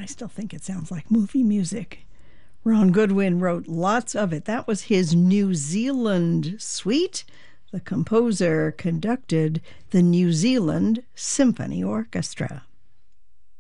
still think it sounds like movie music. Ron Goodwin wrote lots of it. That was his New Zealand suite. The composer conducted the New Zealand Symphony Orchestra.